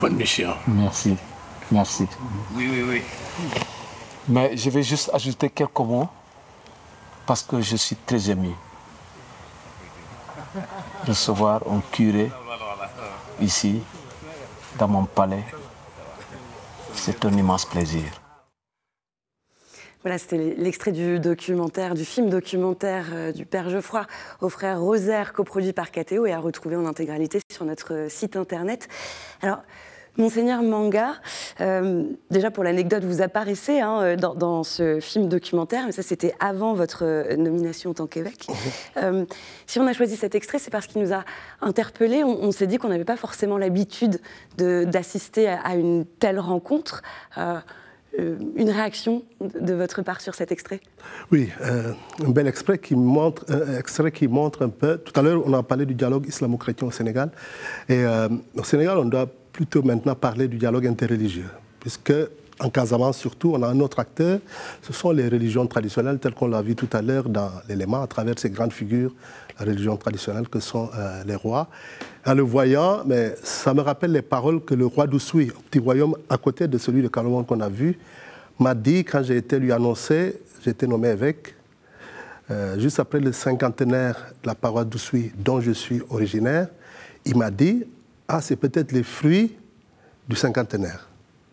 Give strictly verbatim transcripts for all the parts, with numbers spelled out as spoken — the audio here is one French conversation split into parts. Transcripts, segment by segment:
Bonne mission. Merci, merci. Oui, oui, oui. Mais je vais juste ajouter quelques mots parce que je suis très ému. Recevoir un curé ici, dans mon palais, c'est un immense plaisir. Voilà, c'était l'extrait du documentaire, du film documentaire euh, du Père Geoffroy aux frères Rosaire, coproduit par K T O et à retrouver en intégralité sur notre site internet. Alors, Monseigneur Manga, euh, déjà pour l'anecdote, vous apparaissez hein, dans, dans ce film documentaire, mais ça c'était avant votre nomination en tant qu'évêque. Mmh. Euh, si on a choisi cet extrait, c'est parce qu'il nous a interpellés. On, on s'est dit qu'on n'avait pas forcément l'habitude d'assister à, à une telle rencontre. Euh, Une réaction de votre part sur cet extrait? Oui, euh, un bel extrait qui, montre, un extrait qui montre un peu... Tout à l'heure, on a parlé du dialogue islamo-chrétien au Sénégal. Et euh, au Sénégal, on doit plutôt maintenant parler du dialogue interreligieux. Puisque, en Casamance surtout, on a un autre acteur. Ce sont les religions traditionnelles, telles qu'on l'a vu tout à l'heure dans l'élément, à travers ces grandes figures, la religion traditionnelle que sont euh, les rois. En le voyant, mais ça me rappelle les paroles que le roi d'Oussouy, un petit royaume à côté de celui de Calomon qu'on a vu, m'a dit quand j'ai été lui annoncé, j'ai été nommé évêque, euh, juste après le cinquantenaire de la paroisse d'Oussouy dont je suis originaire, il m'a dit « Ah, c'est peut-être les fruits du cinquantenaire ».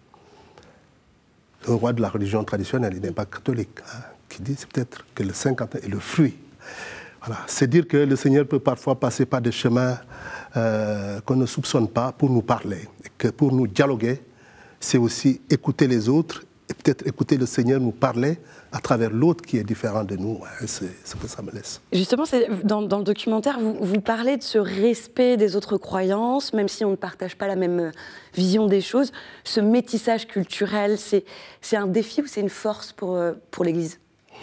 Le roi de la religion traditionnelle, il n'est pas catholique, hein, qui dit c'est peut-être que le cinquantenaire est le fruit. Voilà. C'est dire que le Seigneur peut parfois passer par des chemins euh, qu'on ne soupçonne pas pour nous parler. Et que pour nous dialoguer, c'est aussi écouter les autres et peut-être écouter le Seigneur nous parler à travers l'autre qui est différent de nous. C'est ce que ça me laisse. Justement, dans, dans le documentaire, vous, vous parlez de ce respect des autres croyances, même si on ne partage pas la même vision des choses. Ce métissage culturel, c'est un défi ou c'est une force pour, pour l'Église?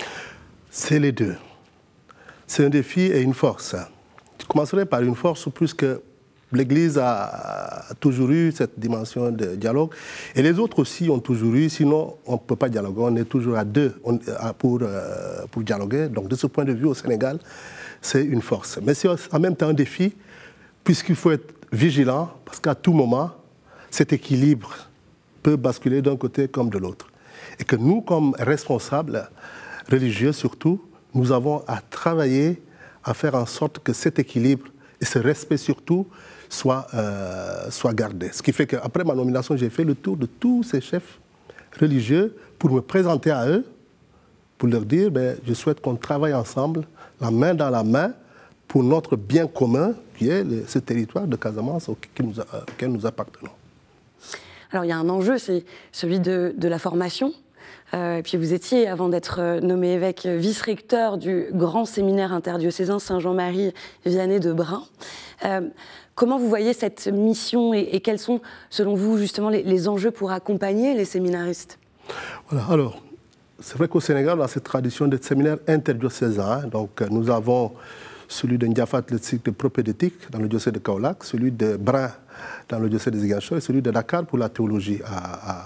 C'est les deux. C'est un défi et une force. Je commencerai par une force, puisque l'Église a toujours eu cette dimension de dialogue. Et les autres aussi ont toujours eu, sinon on ne peut pas dialoguer. On est toujours à deux pour, pour dialoguer. Donc de ce point de vue, au Sénégal, c'est une force. Mais c'est en même temps un défi, puisqu'il faut être vigilant, parce qu'à tout moment, cet équilibre peut basculer d'un côté comme de l'autre. Et que nous, comme responsables religieux surtout, nous avons à travailler à faire en sorte que cet équilibre et ce respect surtout soit, euh, soit gardé. Ce qui fait qu'après ma nomination, j'ai fait le tour de tous ces chefs religieux pour me présenter à eux, pour leur dire ben, je souhaite qu'on travaille ensemble, la main dans la main, pour notre bien commun, qui est le, ce territoire de Casamance auquel nous, auquel nous appartenons. Alors il y a un enjeu, c'est celui de, de la formation. Euh, et puis vous étiez, avant d'être nommé évêque, vice-recteur du grand séminaire interdiocésain Saint-Jean-Marie Vianney de Brin. Euh, comment vous voyez cette mission et, et quels sont, selon vous, justement, les, les enjeux pour accompagner les séminaristes? Voilà, alors, c'est vrai qu'au Sénégal, on a cette tradition de séminaire interdiocésain. Hein, donc, nous avons celui de Ndiafat, le cycle de propédétique, dans le diocèse de Kaolack, celui de Brin, dans le diocèse de Ziguinchor, et celui de Dakar pour la théologie à, à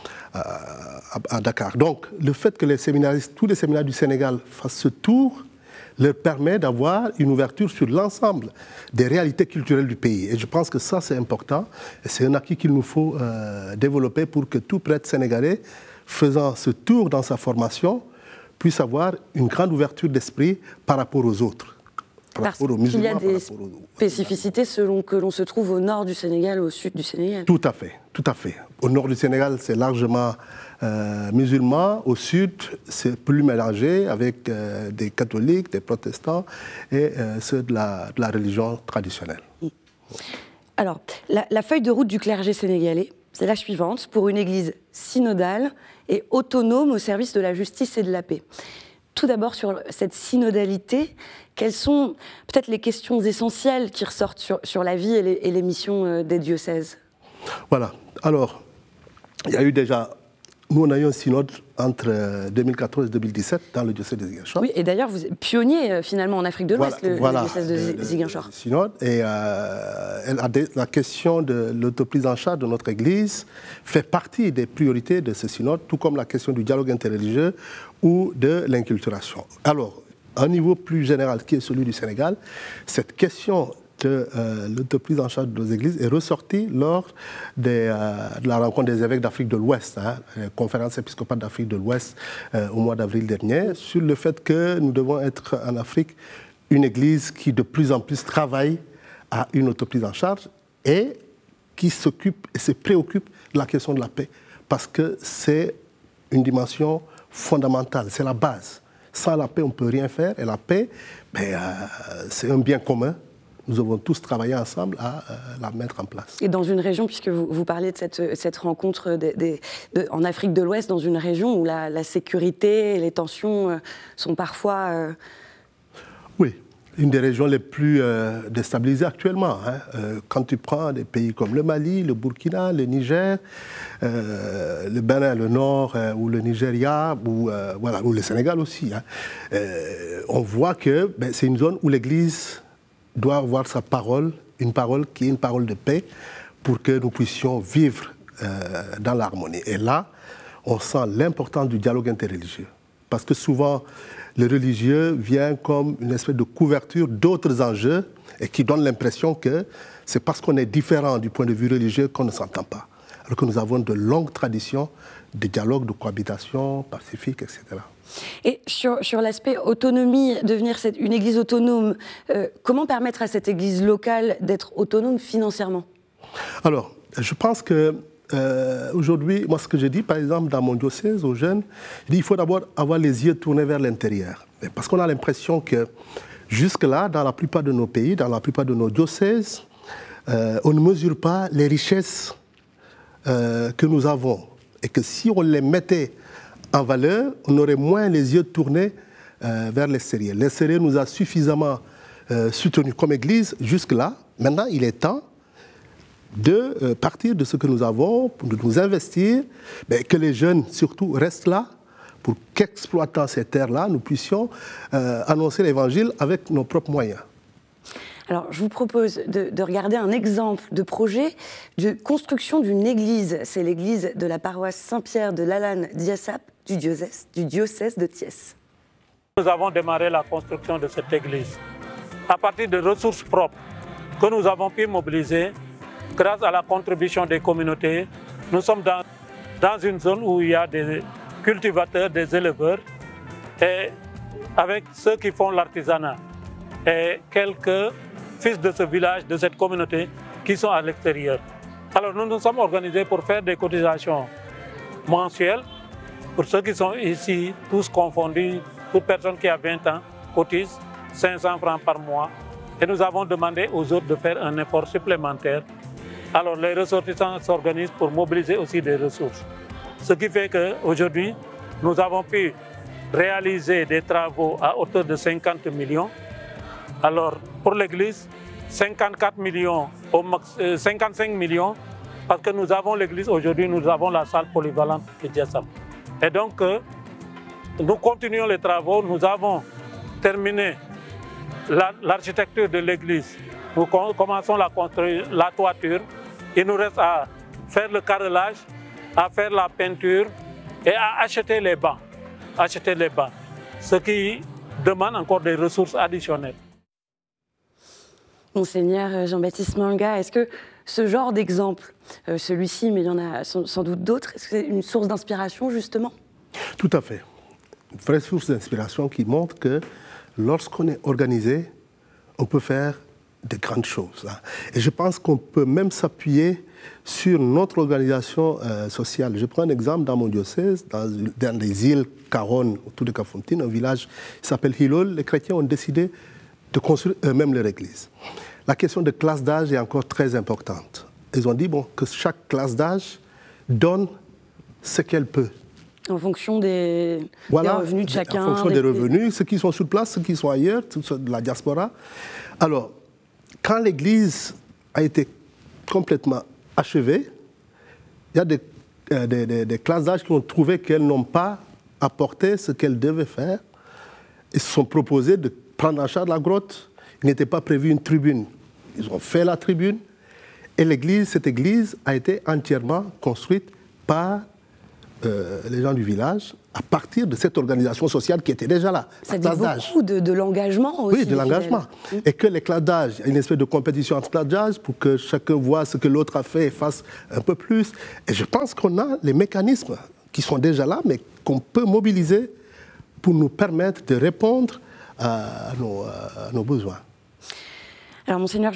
À, à Dakar. Donc, le fait que les séminaristes, tous les séminaires du Sénégal fassent ce tour leur permet d'avoir une ouverture sur l'ensemble des réalités culturelles du pays. Et je pense que ça, c'est important. Et c'est un acquis qu'il nous faut euh, développer pour que tout prêtre sénégalais, faisant ce tour dans sa formation, puisse avoir une grande ouverture d'esprit par rapport aux autres. Parce qu'il y a des spécificités selon que l'on se trouve au nord du Sénégal ou au sud du Sénégal. Tout à fait, tout à fait. Au nord du Sénégal, c'est largement euh, musulman. Au sud, c'est plus mélangé avec euh, des catholiques, des protestants et euh, ceux de la, de la religion traditionnelle. Alors, la, la feuille de route du clergé sénégalais, c'est la suivante, pour une église synodale et autonome au service de la justice et de la paix. Tout d'abord, sur cette synodalité, quelles sont peut-être les questions essentielles qui ressortent sur, sur la vie et les, et les missions des diocèses? Voilà. Alors, il y a eu déjà... Nous, on a eu un synode entre deux mille quatorze et deux mille dix-sept dans le diocèse de Ziguinchor. Oui, et d'ailleurs, vous êtes pionnier finalement en Afrique de l'Ouest, voilà, le, voilà, le diocèse de Ziguinchor. Le synode, et euh, la question de l'autoprise en charge de notre Église fait partie des priorités de ce synode, tout comme la question du dialogue interreligieux ou de l'inculturation. Alors, à un niveau plus général, qui est celui du Sénégal, cette question que euh, l'autoprise en charge de nos églises est ressortie lors des, euh, de la rencontre des évêques d'Afrique de l'Ouest, hein, la conférence épiscopale d'Afrique de l'Ouest euh, au mois d'avril dernier, sur le fait que nous devons être en Afrique une église qui de plus en plus travaille à une autoprise en charge et qui s'occupe et se préoccupe de la question de la paix, parce que c'est une dimension fondamentale, c'est la base. Sans la paix, on ne peut rien faire, et la paix, ben, euh, c'est un bien commun. Nous devons tous travailler ensemble à euh, la mettre en place. Et dans une région, puisque vous, vous parlez de cette, cette rencontre des, des, de, en Afrique de l'Ouest, dans une région où la, la sécurité et les tensions euh, sont parfois... Euh... Oui. Une des régions les plus euh, déstabilisées actuellement. Hein. Euh, quand tu prends des pays comme le Mali, le Burkina, le Niger, euh, le Bénin, le Nord, euh, ou le Nigeria, ou, euh, voilà, ou le Sénégal aussi, hein. euh, on voit que ben, c'est une zone où l'Église doit avoir sa parole, une parole qui est une parole de paix, pour que nous puissions vivre euh, dans l'harmonie. Et là, on sent l'importance du dialogue interreligieux. Parce que souvent, le religieux vient comme une espèce de couverture d'autres enjeux et qui donne l'impression que c'est parce qu'on est différent du point de vue religieux qu'on ne s'entend pas. Alors que nous avons de longues traditions de dialogue, de cohabitation pacifique, et cetera. Et sur, sur l'aspect autonomie, devenir cette, une église autonome, euh, comment permettre à cette église locale d'être autonome financièrement ? Alors, je pense que Euh, aujourd'hui, moi, ce que je dis, par exemple, dans mon diocèse, aux jeunes, je dis qu'il faut d'abord avoir les yeux tournés vers l'intérieur. Parce qu'on a l'impression que jusque-là, dans la plupart de nos pays, dans la plupart de nos diocèses, euh, on ne mesure pas les richesses euh, que nous avons. Et que si on les mettait en valeur, on aurait moins les yeux tournés euh, vers l'extérieur. L'extérieur nous a suffisamment euh, soutenus comme Église jusque-là. Maintenant, il est temps de euh, partir de ce que nous avons, de nous investir, mais que les jeunes surtout restent là, pour qu'exploitant ces terres-là, nous puissions euh, annoncer l'Évangile avec nos propres moyens. Alors, je vous propose de, de regarder un exemple de projet de construction d'une église. C'est l'église de la paroisse Saint-Pierre de Lalane-Diassap du diocèse, du diocèse de Thiès. Nous avons démarré la construction de cette église à partir de ressources propres que nous avons pu mobiliser. Grâce à la contribution des communautés, nous sommes dans, dans une zone où il y a des cultivateurs, des éleveurs, et avec ceux qui font l'artisanat, et quelques fils de ce village, de cette communauté, qui sont à l'extérieur. Alors nous nous sommes organisés pour faire des cotisations mensuelles. Pour ceux qui sont ici, tous confondus, toute personne qui a vingt ans cotise cinq cents francs par mois. Et nous avons demandé aux autres de faire un effort supplémentaire. Alors les ressortissants s'organisent pour mobiliser aussi des ressources. Ce qui fait qu'aujourd'hui, nous avons pu réaliser des travaux à hauteur de cinquante millions. Alors pour l'église, cinquante-quatre millions, au max, euh, cinquante-cinq millions, parce que nous avons l'église aujourd'hui, nous avons la salle polyvalente de Diassap. Et donc, euh, nous continuons les travaux, nous avons terminé l'architecture de l'église. Nous commençons à construire la toiture. Il nous reste à faire le carrelage, à faire la peinture et à acheter les bancs. Acheter les bancs, ce qui demande encore des ressources additionnelles. Monseigneur Jean-Baptiste Manga, est-ce que ce genre d'exemple, euh, celui-ci, mais il y en a sans, sans doute d'autres, est-ce que c'est une source d'inspiration justement ? Tout à fait. Une vraie source d'inspiration qui montre que lorsqu'on est organisé, on peut faire de grandes choses. Hein. Et je pense qu'on peut même s'appuyer sur notre organisation euh, sociale. Je prends un exemple dans mon diocèse, dans, dans les îles Caronne, autour de Kafountine, un village qui s'appelle Hilol. Les chrétiens ont décidé de construire eux-mêmes leur église. La question de classe d'âge est encore très importante. Ils ont dit bon, que chaque classe d'âge donne ce qu'elle peut. En fonction des, voilà, des revenus de chacun. En fonction des, des revenus, ceux qui sont sur place, ceux qui sont ailleurs, de la diaspora. Alors, quand l'Église a été complètement achevée, il y a des, euh, des, des, des classes d'âge qui ont trouvé qu'elles n'ont pas apporté ce qu'elles devaient faire. Ils se sont proposés de prendre en charge la grotte. Il n'était pas prévu une tribune. Ils ont fait la tribune. Et l'église, cette église a été entièrement construite par euh, les gens du village à partir de cette organisation sociale qui était déjà là. Ça dit beaucoup de, de l'engagement aussi. Oui, de l'engagement. Et que les classes d'âge, il y a une espèce de compétition entre classes d'âge pour que chacun voit ce que l'autre a fait et fasse un peu plus. Et je pense qu'on a les mécanismes qui sont déjà là, mais qu'on peut mobiliser pour nous permettre de répondre à nos, à nos besoins. Alors, Monseigneur,